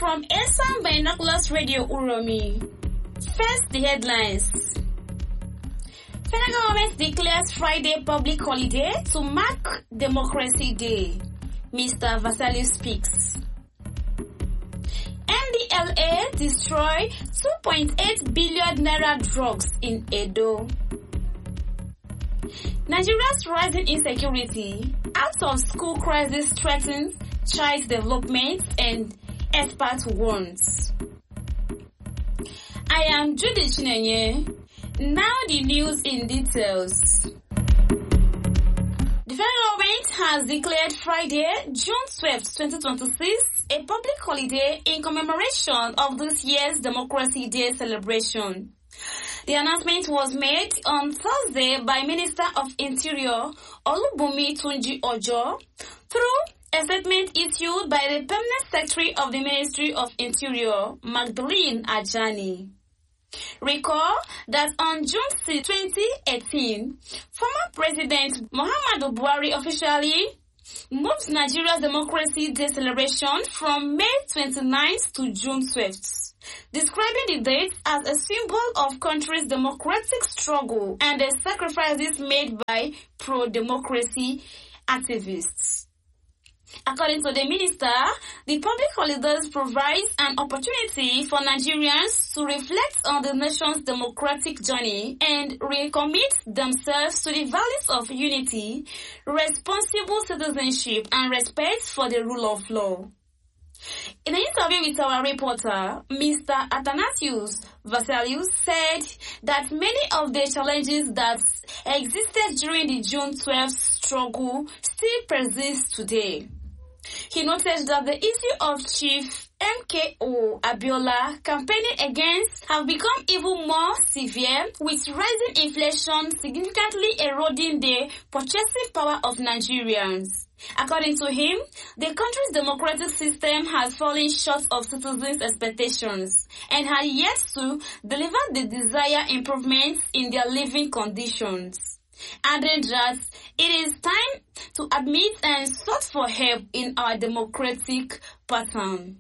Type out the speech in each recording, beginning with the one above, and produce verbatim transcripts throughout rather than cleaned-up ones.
from Esan Binoculars Radio Uromi. First, the headlines. Federal government declares Friday public holiday to mark Democracy Day. Mister Vasaliu speaks. N D L A destroy two point eight billion naira drugs in Edo. Nigeria's rising insecurity, out of school crisis threatens child development and expert warns. I am Judy Chinenye. Now the news in details. The federal government has declared Friday, June twelfth, twenty twenty-six, a public holiday in commemoration of this year's Democracy Day celebration. The announcement was made on Thursday by Minister of Interior Olubunmi Tunji Ojo through a statement issued by the Permanent Secretary of the Ministry of Interior, Magdalene Ajani. Recall that on June sixth, twenty eighteen, former President Muhammadu Buhari officially moved Nigeria's Democracy Day celebration from May twenty-ninth to June twelfth, describing the date as a symbol of country's democratic struggle and the sacrifices made by pro-democracy activists. According to the minister, the public holidays provides an opportunity for Nigerians to reflect on the nation's democratic journey and recommit themselves to the values of unity, responsible citizenship, and respect for the rule of law. In an interview with our reporter, Mister Athanasius Vasaliu said that many of the challenges that existed during the June twelfth struggle still persist today. He noted that the issue of Chief M K O Abiola campaigning against have become even more severe, with rising inflation significantly eroding the purchasing power of Nigerians. According to him, the country's democratic system has fallen short of citizens' expectations and had yet to deliver the desired improvements in their living conditions, adding that it is time to admit and sought for help in our democratic pattern.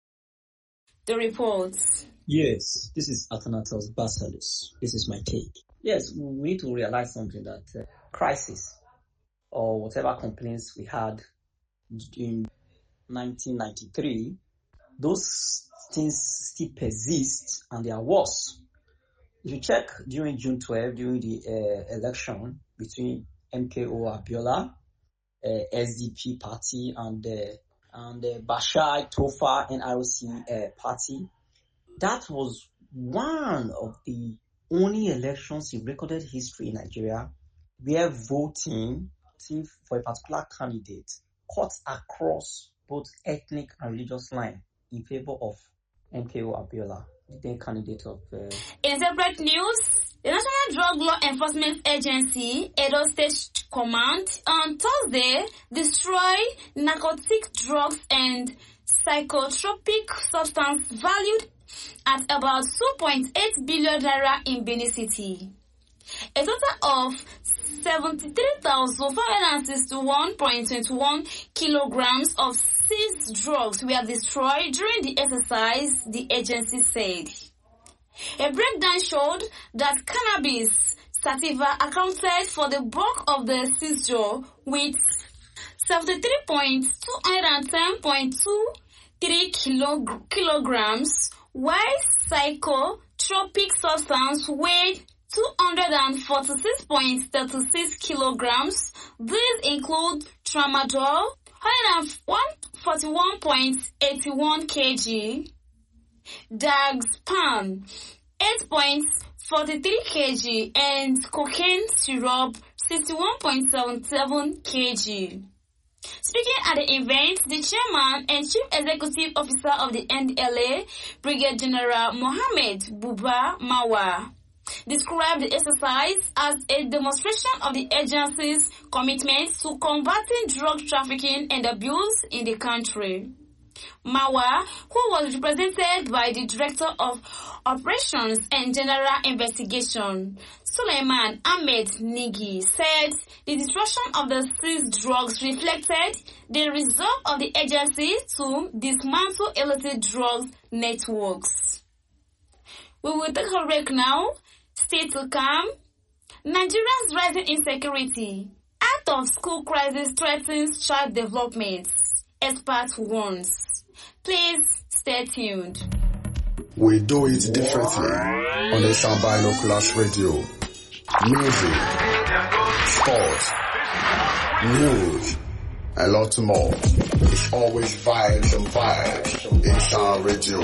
The reports. Yes, this is Athanasius Vasaliu. This is my take. Yes, we need to realize something, that uh, crisis or whatever complaints we had in nineteen ninety-three, those things still persist and they are worse. If you check during June twelfth, during the uh, election between M K O Abiola, uh, S D P party, and uh, and uh, Bashir Tofa N R C uh, party, that was one of the only elections in recorded history in Nigeria where voting for a particular candidate cuts across both ethnic and religious lines in favor of M K O Abiola, the then candidate of... Uh... In separate news, the National Drug Law Enforcement Agency, Edo State Command, on Thursday destroyed narcotic drugs and psychotropic substance valued at about two point eight billion naira in Benin City. A total of seventy-three thousand four hundred sixty-one point two one kilograms of seized drugs were destroyed during the exercise, the agency said. A breakdown showed that cannabis sativa accounted for the bulk of the seizure, with seventy-three thousand two hundred ten point two three kilo- kilograms, while psychotropic substance weighed two hundred forty-six point three six kilograms. These include tramadol, one hundred forty-one point eight one kilograms, Dagzpan, eight point four three kilograms, and cocaine syrup, sixty-one point seven seven kilograms. Speaking at the event, the chairman and chief executive officer of the N D L A, Brigadier General Mohammed Buba Mawa, described the exercise as a demonstration of the agency's commitment to combating drug trafficking and abuse in the country. Mawa, who was represented by the Director of Operations and General Investigation, Suleiman Ahmed Nigi, said the destruction of the seized drugs reflected the resolve of the agency to dismantle illicit drugs networks. We will take a break now. Stay to come. Nigeria's rising insecurity. Out of school crisis threatens child development. Expert warns. Please stay tuned. We do it differently on the Sound Binoculars Radio. Music, sports, news, a lot more. It's always vibes and vibes in Sound Radio.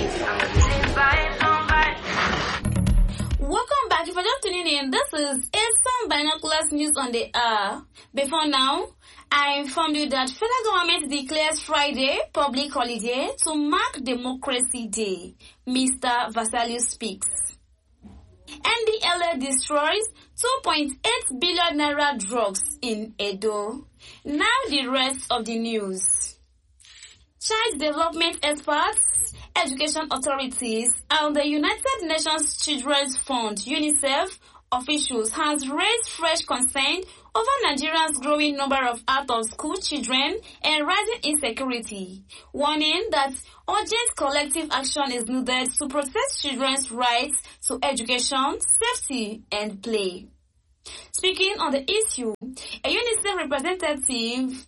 Welcome back. If you're just tuning in, this is Sound Binoculars News on the Air. Before now, I informed you that federal government declares Friday public holiday to mark Democracy Day. Mister Vasalius speaks. N D L A destroys two point eight billion naira drugs in Edo. Now the rest of the news. Child development experts, education authorities, and the United Nations Children's Fund (UNICEF) officials has raised fresh concern over Nigeria's growing number of out-of-school children and rising insecurity, warning that urgent collective action is needed to protect children's rights to education, safety, and play. Speaking on the issue, a UNICEF representative,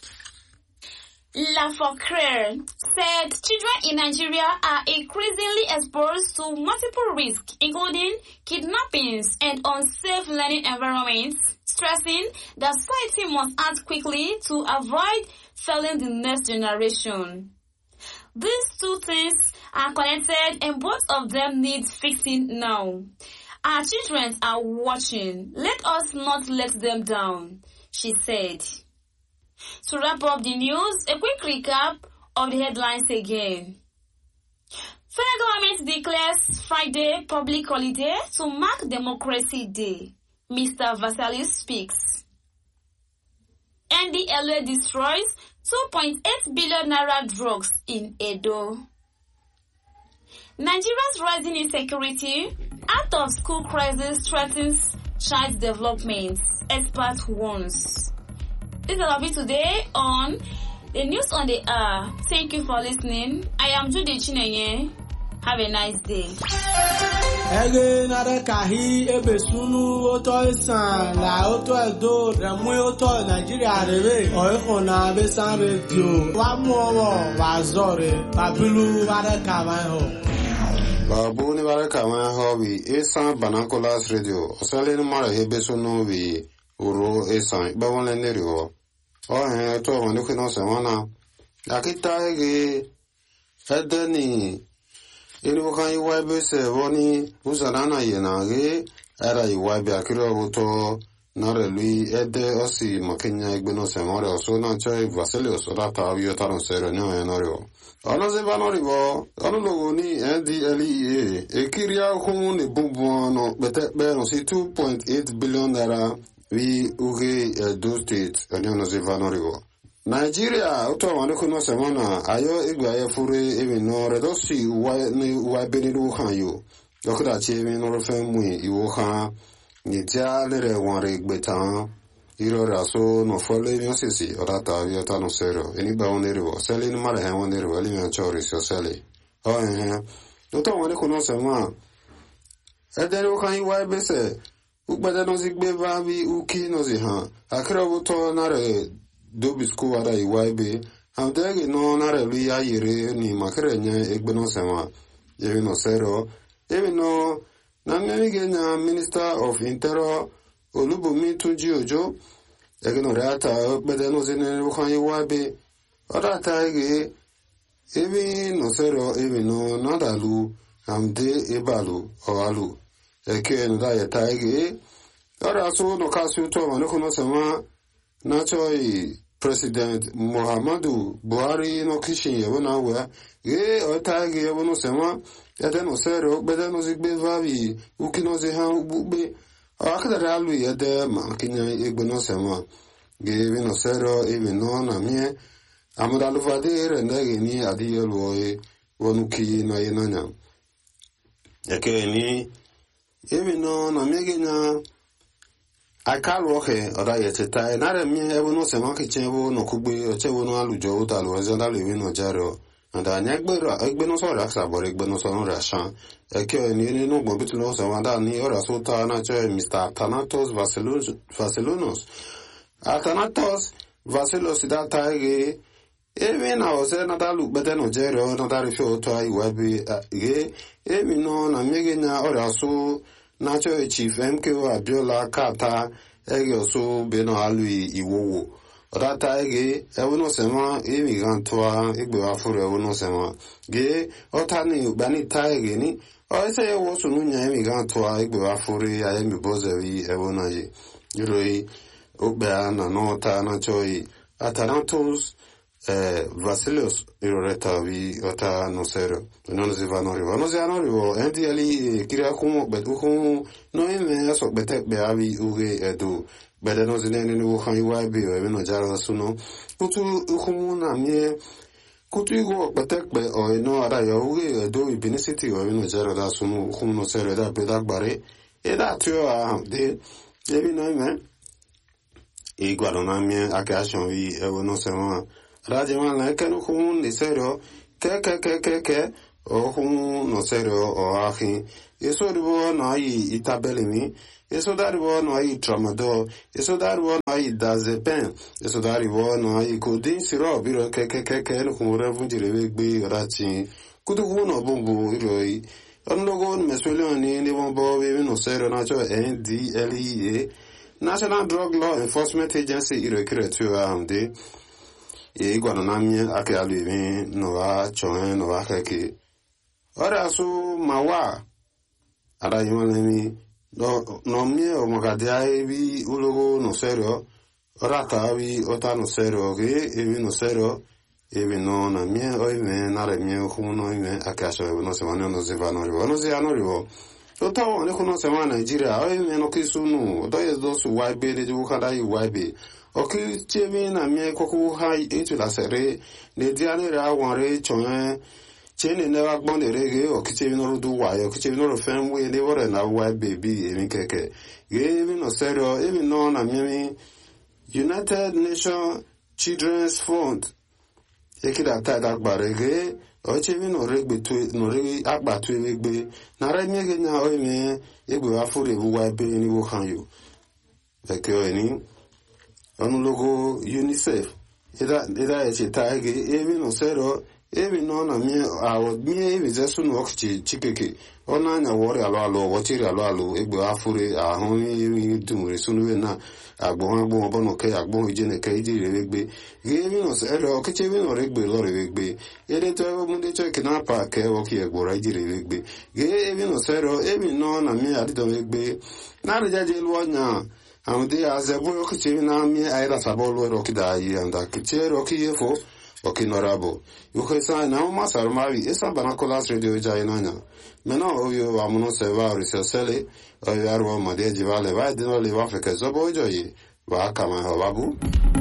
Lafocre, said children in Nigeria are increasingly exposed to multiple risks, including kidnappings and unsafe learning environments, stressing that society must act quickly to avoid failing the next generation. These two things are connected and both of them need fixing now. Our children are watching. Let us not let them down, she said. To wrap up the news, a quick recap of the headlines again. Federal government declares Friday public holiday to mark Democracy Day. Mister Vasalius speaks. N D L A destroys two point eight billion naira drugs in Edo. Nigeria's rising insecurity, out of school crisis threatens child development, expert warns. This is all of it today on the News on the Air. Thank you for listening. I am Judy Chinenye. Have a nice day. Ege nare kahi ebe sunu oto isan la oto edo remu oto Nigeria rebe oiko na besan radio wa mu owo wa zore babilu bare kawan ho babu ni bare kawan ho bi Sound Binoculars Radio osale ni mara hebe sunu bi uro esan ba won le neriwo o he to won ko no se wana akita ege edeni inu kan iwaibe se woni uzanana yenage era iwaibe akiro buto nare lui ede osi makenya igbeno se more oso na chai Vasalius orata avio taron sero no enorio ono se vanorivo ono logo ni N D L E A ekiria hu ne bubu no bete be no si two point eight billion naira we uge Edo State ono se vanorivo Nigeria auto wano kuno semana ayo igwe ayo fure ewe no redosi uwa ni uwa beni lu khan yo yokuda che ewe no refe mui iwo khan ni tia lere wanre igbe tan iro raso no fole ewe sisi orata yota no sero eni ba oneriwo sele ni mara hen oneriwo eli me chori so sele o hen auto wano kuno semana edere wo khan iwa bese ukbede no zigbe ba bi uki no zi han akira wuto nare dobi school ada iwaibe amdege no na relu ya yire ni makrenya egbeno sema yewe no sero yewe no na ngege nya Minister of Interior Olubumi Tunji Ojo ege no rata bede no zene ukhan iwaibe orata ege yewe no sero yewe no nadalu amde ebalu oalu eke no da yeta ege ora so no kasu to no kono sema na choi President Muhammadu Buhari no kishin yewo na wa ge ota ge yewo no sema ede no sero bede no zigbe vavi ukino ze han ubube akadara alu yede ma kinya egbe no sema ge we no sero e me no na mie amudalufade renege ni adiyelwoe wonuki na yenanya eke ni ebi no na megenya akalwoke oda yeteta na re mi ebu no sema kichebu no kugbe ochebu no alujo utalu ezanda lewi no jaro anda nyagbero egbe no so raksa bore egbe no so no rashan eke ni ni no gbo bitlo so wanda ni ora so ta na che Mister Thanatos Vasilos Vasilonos Athanatos Vasilos da taige ebi na ose na dalu bete no jero na dari fi oto ai webi ge ebi no na megenya ora so na cho Chief M K O Abiola kata ege oso be no alui iwowo odata ege ewu no sema emi gantwa igbe afuru ewu no sema ge otani ubani ta ege ni o ese ewu so nunya emi gantwa igbe afuru ya emi bozewi ewu na ye yuroi ogbe na no ta na choi Athanatos eh Vasilos iroreta vi ota no sero no nos va no rivo no se no rivo enti ali kira kumo betu kumo no ime aso bete be avi uge edu bede no zine ni wo kan iwa bi o no jara suno kutu kumo na mie kutu igo bete be o no ara yo uge edu ibinity o no jara da suno kumo no sero da be da gbare e da tio a de ebi no ime e guardo na mie akashon vi e no sema Rajaman la que no hun de cero que que que que que o hun no cero o ahi eso ribo no ai itabelimi eso daribo no ai tramadol eso daribo no ai dazepin eso daribo no ai codeine syrup biro que que que que no hun revu direbe gbe rati kudu hun no bombo iroi onlogo mesuelo ni ni bombo be no cero na cho N D L E A National Drug Law Enforcement Agency irokire tu amde e guarda na mia ake alivi no va choen no va keke ora su mawa ara yimani no no mie o magadia ebi ulogo no serio ora ta vi ota no serio ge ebi no serio ebi no na mie o me na re mie o no me akaso no se mano no se va no rivo no se ano rivo ota o ne kuno se ma Nigeria o me no kisunu do ye do su wai be de ju kada yi wai be oki chemi na mie koku hai etu la sere ne diane ra wanre chon chene ne wa gbon rege oki chemi no du wa oki chemi no fen we ne wore na wa baby emi keke ge mi no sero emi no na mie United Nations Children's Fund ekida ta da gbarege o chemi no regbe tu no rege agba tu egbe na ra mie ge nya o mi egbe wa fure bu wa be ni wo kan yo eke o ni on logo UNICEF ida ida eche taige ebi no sero ebi no na mi awo mi ebi zesu no okchi chikeke ona nya wori alo alo wotiri alo alo egbe afure ahun mi dumure sunu na agbon agbon obono ke agbon ijene ke ijire regbe ebi no sero okiche ebi no regbe lo regbe ere to mu de che na pa ke oki egbora ijire regbe ebi no sero ebi no na mi adido regbe na rejaje lo nya Amde azebo yokichi na mi aira sabolo rokida yi anda kiche roki yefo okinorabo yukhesa na ma sarmavi esa banakolas radio jainanya mena oyo amuno seva risosele oyo arwo made jivale va dino le va feke zobo joyi va kama hababu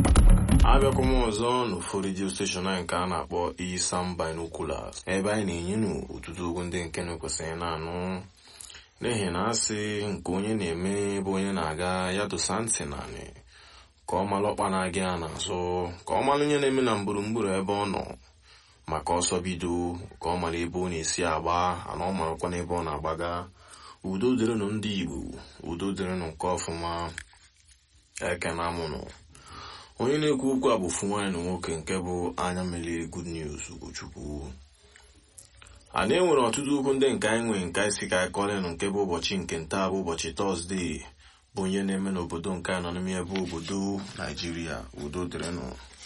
abịa kuma ọzọ n'ofu redio station anyị nke a na-akpọ Isam Binoculars ebe anyị na-enye nu ụtụtụ okwu ndị nke na-ekwesịghị na-anụ n'ihi na asị nke onye na-eme bụ onye na-aga ya dosa ntị naanị ka ọ malụ ọkpa na-aga ya n'azụ ka ọ malụ onye na-eme na mgburugburu ebe ọ nọ maka ọsọ bido ka ọ mara ebe ọ na-esi agba ana ọ marakwa n'ebe ọ na-agbaga udo dịrịnụ ndị Igbo udo dịrịnụ nke ọfụma eke na amụnụ onye na-ekwu okwu a bụ ofu nwaanyị na nwoke nke bụ anya mmiri Good News Ugochukwu. A na-enwere ọtụtụ okwu ndị nke anyị nwere nke anyị si ka anyị kọrịnụ nke bụ ụbọchị nke ntaa bụ ụbọchị Tọzdee bụ onye na-eme n'obodo nke anyị nọ n'ime ebe obodo Naijiria udo dịrịnụ.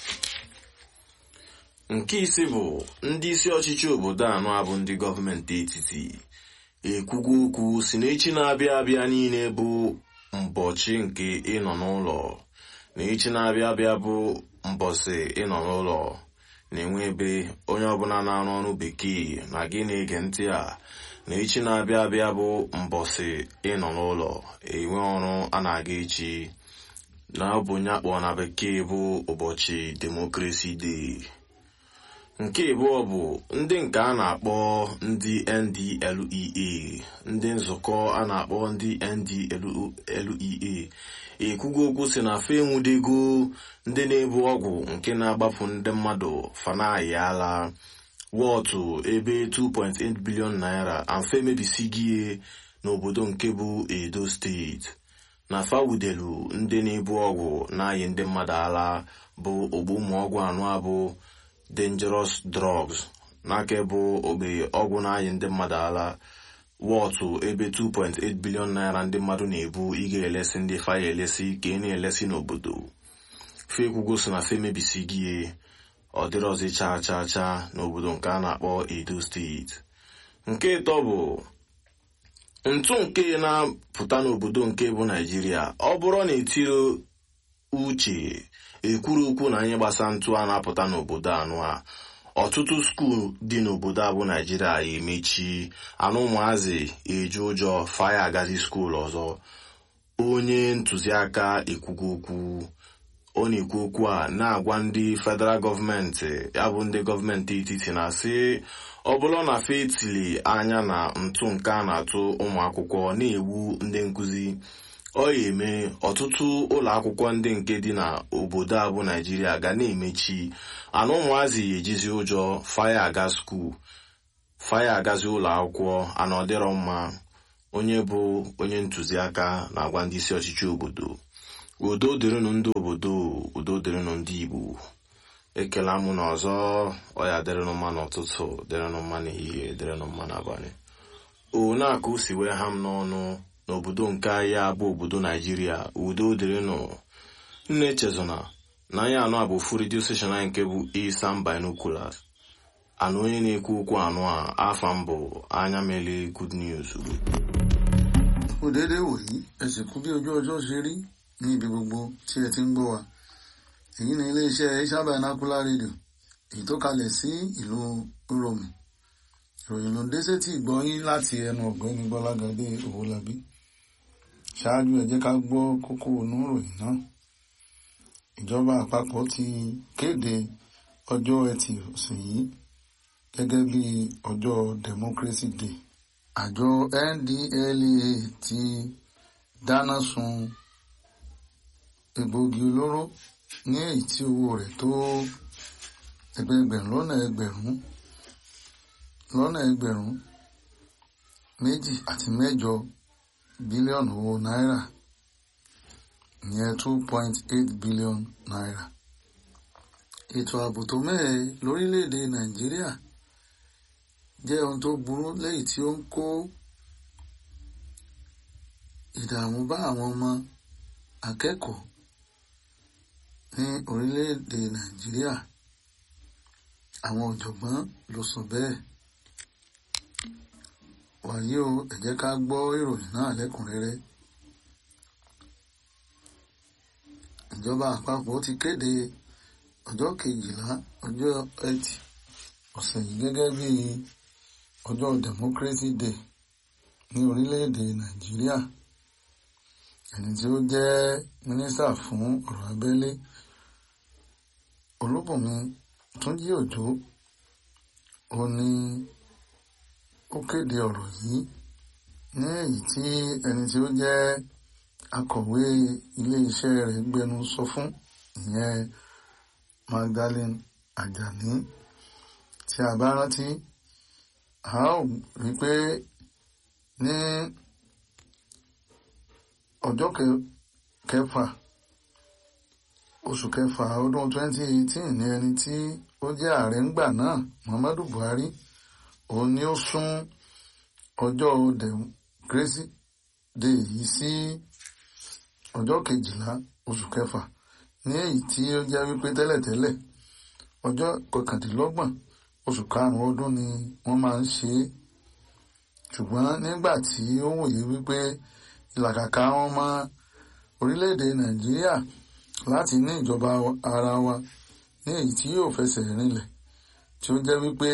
Nke isi bụ ndị isi ọchịchị obodo anọ abụ ndị gọọmenti etiti ekwugo okwu si na echi na-abịa abịa niile bụ mbọchị nke ịnọ n'ụlọ na echi na-abịa abịa bụ mbọsị ịnọ n'ụlọ na-enwe ebe onye ọbụla na-arụ ọrụ bekee na gị na-ege ntị a na echi na-abịa abịa bụ mbọsị ịnọ n'ụlọ enwe ọrụ a na-aga echi na bụ onye akpọ na bekee bụ ụbọchị Democracy Day. Nke abụọ bụ ndị nke a na-akpọ ndị N D L E A, ndị nzukọ a na-akpọ ndị N D L E A ekwugo okwu si na fe enwudego ndị na-ebu ọgwụ nke na-agbapụ ndị mmadụ fanaghị ala wọtụ ebe two point eight billion naira amfe mebisigie n'obodo nke bụ Edo steeti na fawudelu ndị na-ebu ọgwụ na-ayị ndị mmadụ ala bụ ogbu ụmụọgwụ anụ abụ dangerous drugs n'aka bụ ogbe ọgwụ na-ayị ndị mmadụ ala wọtụ ebe two point eight billion naira ndị mmadụ na-ebu ị ga-elesi ndị faya elesi ka ị na-elesi n'obodo fekwugo so na fe mebisigie ọ dịrọzi chaa chaa chaa n'obodo nke a na-akpọ Edo steeti. Nke ịtọ bụ ntụ nke na-apụta n'obodo nke bụ Naijiria. Ọ bụrụ na etiri uche ekwuru okwu na ihe gbasa ntụ a na-apụta n'obodo anụ a, ọtụtụ skuul dị n'obodo a bụ Naijiria emechi, anụ ụmụazị eju ụjọ faya agazi skuul ọzọ. Onye ntụziaka ekwugo okwu, ọ na-ekwu okwu a na-agwa ndị federal gọọmenti ya bụ ndị gọọmenti etiti na-asị ọ bụrụ na fetili anya na ntụ nke a na-atụ ụmụ akwụkwọ na-ewu ndị nkụzi, ọ ya eme ọtụtụ ụlọ akwụkwọ ndị nke dị na obodo a bụ Naijiria ga na-emechi, anụ ụmụazị ejizi ụjọ faya aga skuul, faya agazi ụlọ akwụkwọ, ana ọ dịrọ mma. Onye bụ onye ntụziaka na-agwa ndị isi ọchịchị obodo, udo dịrịnụ ndị obodo, udo dịrịnụ ndị Igbo. Ekela mụ na ọzọ, ọ ya dịrịnụ mma n'ụtụtụ, dịrịnụ mma n'ehihie, dịrịnụ mma n'abalị. O na-aka o si wee ha m n'ọnụ n'obodo nke anyị bụ obodo Naijiria, udo dịrịnụ. Nne Chezona na anyị anụ a bụ ofu redio steshọn anyị nke bụ Isam Binoculars. Anụ onye na-ekwu okwu anụ a afa mbụ anya mele Good News. Kò déédéé wòyí ẹ sì kú bí ojú ọjọ́ ṣe rí ní ibi gbogbo tí ẹ ti ń gbọ́ wa. Èyí ni iléeṣẹ́ Isam Binocular Radio èyí tó kalẹ̀ sí ìlú Uromi. Ìròyìn ló ń dé sétí ìgbọ́ yín láti ẹnu ọ̀gbẹ́ni Gbọ́lágadé Owólabí. Ṣáájú ẹ jẹ́ ká gbọ́ kókó inú ìròyìn náà. Ìjọba àpapọ̀ ti kéde ọjọ́ Ẹtì ọ̀sẹ̀ yìí gẹ́gẹ́ bí ọjọ́ Democracy Day. Àjọ N D L E A ti dáná sun egbògi olóró ní èyí tí owó rẹ̀ tó ẹgbẹ̀ẹgbẹ̀rún lọ́nà ẹgbẹ̀rún lọ́nà ẹgbẹ̀rún méjì àti mẹ́jọ bílíọ̀nù owó náírà, ìyẹn two point eight billion naira. Ètò ààbò tó mẹ́hẹ lórílẹ̀‐èdè Nàìjíríà jẹ́ ohun tó burú lẹ́yìn tí ó ń kó ìdààmú bá àwọn ọmọ akẹ́kọ̀ọ́ ní orílẹ̀‐èdè Nàìjíríà. Àwọn ọ̀jọ̀gbọ́n ló sọ bẹ́ẹ̀. Wàyí o, ẹ jẹ́ ká gbọ́ ìròyìn náà lẹ́kùnrẹ́rẹ́. Ìjọba àpapọ̀ ti kéde ọjọ́ kejìlá ọjọ́ Ẹtì ọ̀sẹ̀ yìí gẹ́gẹ́ bí ọjọ́ Democracy Day ní orílẹ̀-èdè Nàìjíríà. Ẹni tí ó jẹ́ mínísítà fún ọ̀rọ̀ abẹ́lé Olúbùnmi Túnjí Òjó ó ní ó kéde ọ̀rọ̀ yìí ní èyí tí ẹni tí ó jẹ́ akọ̀wé ilé-iṣẹ́ rẹ̀ gbẹnu sọ fún, ìyẹn Magdalene Ajani. Tí a bá rántí, a ó rí pé ní ọjọ́ kẹfà oṣù kẹfà ọdún twenty eighteen ní ẹni tí ó jẹ́ ààrẹ ńgbà náà Muhammadu Buhari òun ni ó sún ọjọ́ Democracy Day yìí sí ọjọ́ kejìlá oṣù kẹfà, ní èyí tí ó jẹ́ wípé tẹ́lẹ̀tẹ́lẹ̀ ọjọ́ kọkàndínlọ́gbọ̀n oṣù karùn-ún ọdún ni wọ́n máa ń ṣe é. Ṣùgbọ́n nígbà tí ó wòye wípé ìlàkàkà àwọn ọmọ orílẹ̀-èdè Nàìjíríà láti ní ìjọba ara wa ní èyí tí yóò fẹsẹ̀ rinlẹ̀, tí ó jẹ́ wípé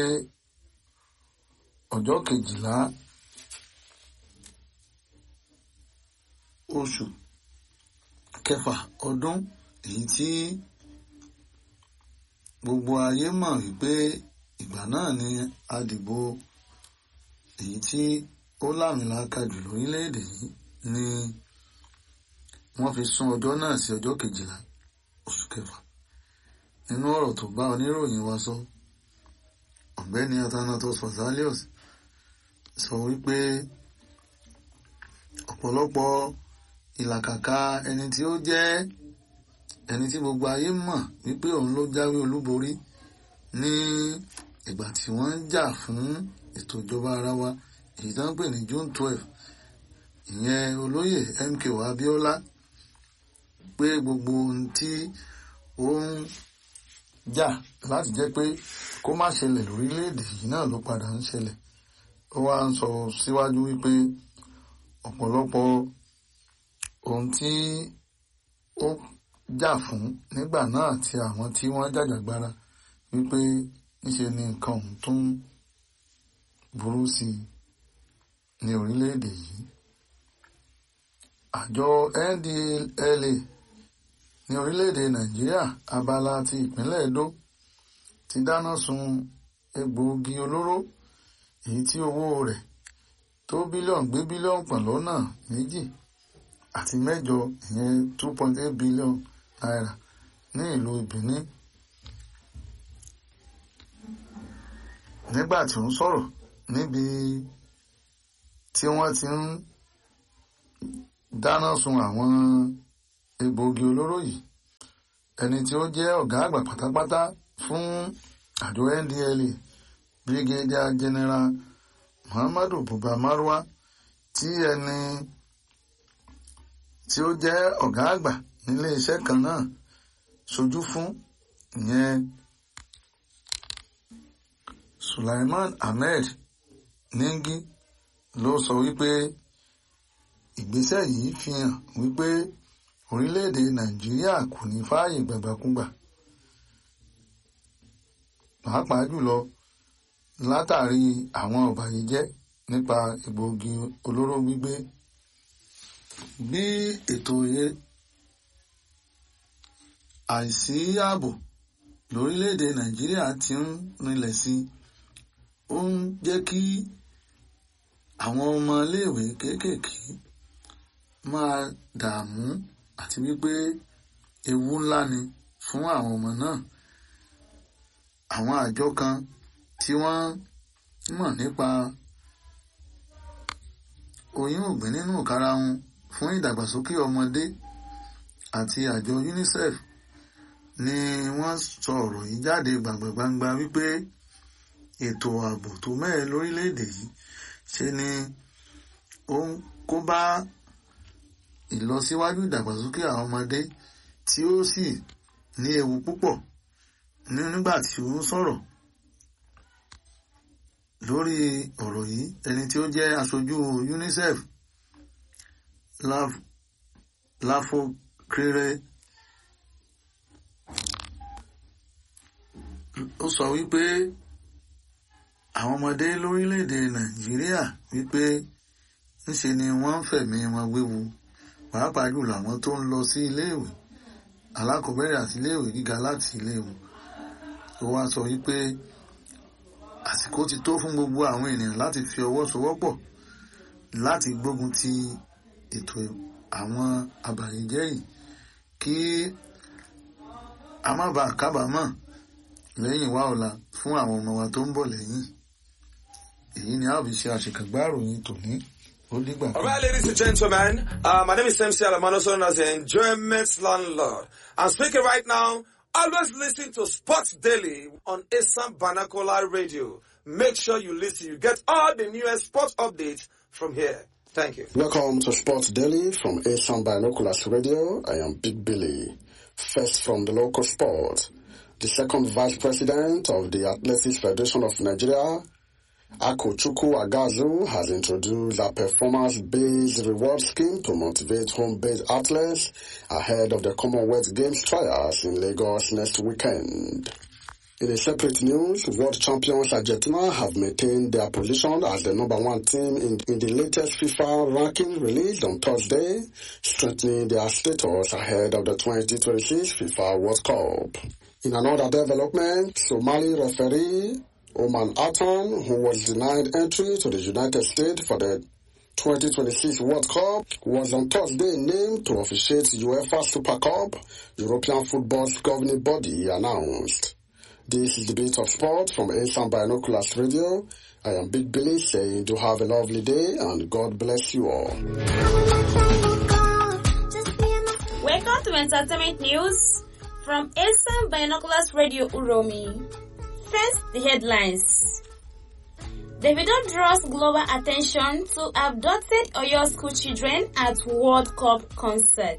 ọjọ́ kejìlá oṣù kẹfà ọdún èyí tí gbogbo ayé mọ̀ wípé ìgbà náà ni àdìbò èyí tí ó láàmìlàaka jù lórílẹ̀-èdè yìí ni wọ́n fi sún ọjọ́ náà sí ọjọ́ kejìlá oṣù kẹfà. Nínú ọ̀rọ̀ tó bá oníròyìn wa sọ, ọ̀gbẹ́ni Athanatos Fasalios sọ wípé ọ̀pọ̀lọpọ̀ ìlàkàkà ẹni tí ó jẹ́ ẹni tí gbogbo ayé mọ̀ wípé òun ló jáwé olúborí ní ìgbà tí wọ́n ń jà fún ètò ìjọba ara wa èyí tó ń pè ní June twelve, ìyẹn olóyè M K O Abiola, pé gbogbo ohun tí ó ń jà láti jẹ́ pé kó má ṣẹlẹ̀ lórílẹ̀-èdè yìí náà ló padà ń ṣẹlẹ̀. Ó wá ń sọ síwájú wípé ọ̀pọ̀lọpọ̀ ohun tí ó jà fún nígbà náà àti àwọn tí wọ́n jàjàgbara wípé níṣe ni nǹkan ọ̀hún tún burú sí i ní orílẹ̀-èdè yìí. Àjọ N D L A ní orílẹ̀-èdè Nàìjíríà abala ti ìpínlẹ̀ Edo ti dáná sun egbòogi olóró èyí tí owó rẹ̀ tó bílíọ̀nù gbé bílíọ̀nù pọ̀ lọ́nà méjì àti mẹ́jọ ìyẹn two point eight billion naira ní ìlú Benin. Nígbà tí ó ń sọ̀rọ̀ níbi tí wọ́n ti ń dáná sun àwọn egbòogi olóró yìí, ẹni tí ó jẹ́ ọ̀gá àgbà pátápátá fún àjọ N D L A, Brigadier General Muhammadu Buba Marwa, tí ẹni tí ó jẹ́ ọ̀gá àgbà nílé iṣẹ́ kan náà ṣojú fún, ìyẹn Sulaiman Ahmed Ningi, ló sọ wípé ìgbésẹ̀ yìí fi hàn wípé orílẹ̀-èdè Nàìjíríà kò ní fààyè gbàgbàkúgbà, pàápàá jùlọ látàrí àwọn ọ̀bàyéjẹ́ nípa egbòogi olóró gbígbé. Bí ètò àìsí ààbò lórílẹ̀-èdè Nàìjíríà ti ń rinlẹ̀ sí, ó ń jẹ́ kí àwọn ọmọ iléèwé kéékèèké máa dààmú àti wípé ewu ńlá ni fún àwọn ọmọ náà. Àwọn àjọ kan tí wọ́n mọ̀ nípa oyún ògbìn nínú ìkarahun fún ìdàgbàsókè ọmọdé àti àjọ UNICEF ni wọ́n sọ ọ̀rọ̀ yìí jáde gbàngbàngbà wípé ètò ààbò tó mẹ́ẹ̀ lórílẹ̀-èdè yìí ṣe ni ó ń kó bá ìlọsíwájú ìdàgbàsókè àwọn ọmọdé tí ó sì ní ewu púpọ̀. Nígbà tí ó ń sọ̀rọ̀ lórí ọ̀rọ̀ yìí, ẹni tí ó jẹ́ aṣojú UNICEF Láfọkéré ó sọ wípé àwọn ọmọdé lórílẹ̀-èdè Nàìjíríà wípé ńṣe ni wọ́n ń fẹ̀mí wọn wéwu, pàápàá jùlọ àwọn tó ń lọ sí iléèwé alákọ̀ọ́bẹ̀rẹ̀ àti iléèwé gíga láti iléèwé. Ó wá sọ wípé àsìkò ti tó fún gbogbo àwọn ènìyàn láti fi ọwọ́ sowọ́pọ̀ láti gbógun ti ètò àwọn abàyéjẹ́ yìí kí a má bàa kábàámọ̀ lẹ́yìn wá ọ̀la fún àwọn ọmọ wa tó ń bọ̀ lẹ́yìn. Èyí ni a ó fi ṣe àṣekàgbá ìròyìn tòní. Ó dìgbà kan. All right, ladies and gentlemen, uh, my name is M C Alamano, known as the Enjoyment Landlord. I'm speaking right now. Always listen to Sports Daily on Esan Banakola Radio. Make sure you listen. You get all the newest sports updates from here. Thank you. Welcome to Sports Daily from Esan Binoculars Radio. I am Big Billy. First from the local sport. The second vice president of the Athletics Federation of Nigeria, Akochukwu Agazu, has introduced a performance-based reward scheme to motivate home-based athletes ahead of the Commonwealth Games trials in Lagos next weekend. In a separate news, world champions Argentina have maintained their position as the number one team in, in the latest FIFA ranking released on Thursday, strengthening their status ahead of the twenty twenty-six FIFA World Cup. In another development, Somali referee Oman Atan, who was denied entry to the United States for the twenty twenty-six World Cup, was on Thursday named to officiate UEFA Super Cup, European football's governing body announced. This is the Bit of Sport from Asian Binoculars Radio. I am Big Billy saying do have a lovely day and God bless you all. Welcome to Entertainment News from Asian Binoculars Radio Uromi. First, the headlines. Davido draws global attention to abducted Oyo school children at World Cup concert.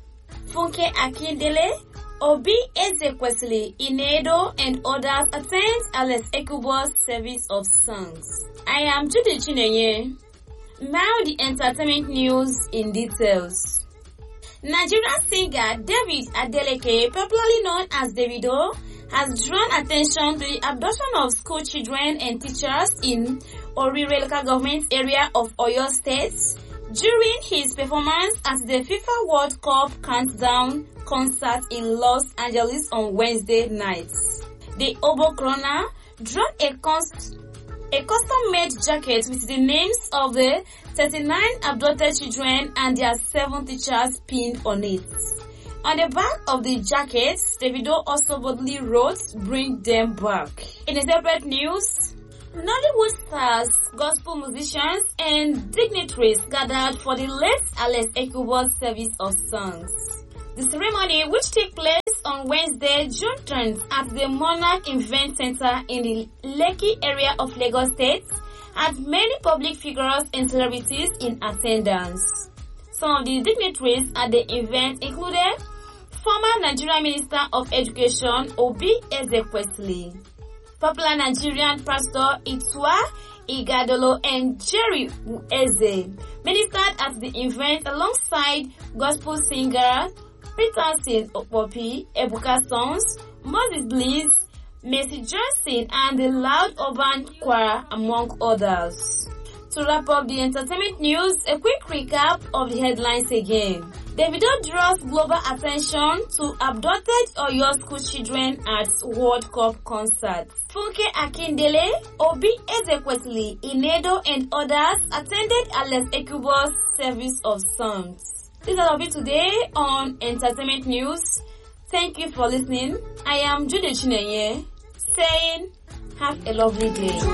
Funke Akindele, Obi Ezekwesili, Inedo, and others attend Alex Ekubo's service of songs. I am Judy Chinenye. Now the entertainment news in details. Nigerian singer David Adeleke, popularly known as Davido, has drawn attention to the abduction of school children and teachers in Orire local government area of Oyo State during his performance at the FIFA World Cup Countdown concert in Los Angeles on Wednesday night. The Obo Corona drawn a, const- a custom-made jacket with the names of the thirty-nine abducted children and their seven teachers pinned on it. On the back of the jacket, Davido also boldly wrote, "Bring them back." In a separate news, Nollywood stars, gospel musicians, and dignitaries gathered for the late Alex Ekubo's service of songs. The ceremony, which took place on Wednesday, June tenth, at the Monarch Event Center in the Lekki area of Lagos State, had many public figures and celebrities in attendance. Some of the dignitaries at the event included former Nigerian Minister of Education Obi Ezekwesili, popular Nigerian pastor Itua Igadolo, and Jerry Eze ministered at the event alongside gospel singer Peterson Opopi, Ebuka Sons, Moses Bliss, Mercy Johnson, and the Loud Urban Choir, among others. To wrap up the entertainment news, a quick recap of the headlines again. Davido draws global attention to abducted Oyo school children at World Cup concert. Funke Akindele, Obi Ezekwesili, Inedo, and others attended Alex Ekubo's service of songs. This is all of it today on Entertainment News. Thank you for listening. I am Judy Chinenye saying have a lovely day.